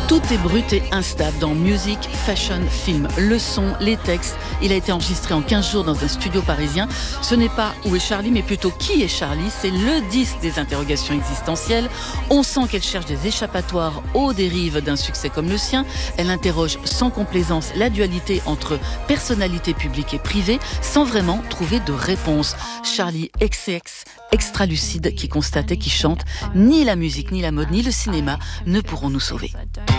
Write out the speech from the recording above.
Tout est brut et instable dans musique, fashion, film. Le son, les textes. Il a été enregistré en 15 jours dans un studio parisien. Ce n'est pas Où est Charlie, mais plutôt Qui est Charlie. C'est le disque des interrogations existentielles. On sent qu'elle cherche des échappatoires aux dérives d'un succès comme le sien. Elle interroge sans complaisance la dualité entre personnalité publique et privée, sans vraiment trouver de réponse. Charlie XCX, extra lucide, qui constate et qui chante. Ni la musique, ni la mode, ni le cinéma ne pourront nous sauver.